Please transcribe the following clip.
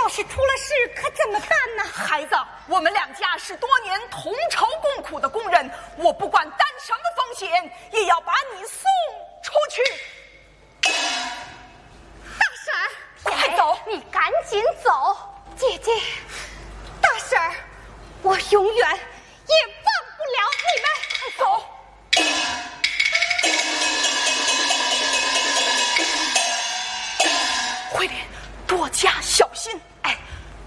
要是出了事，可怎么办呢？ 孩子，我们两家是多年同仇共苦的工人，我不管担什么风险，也要把你送出去。 大婶儿， 快走！ 你赶紧走，姐姐，大婶儿，我永远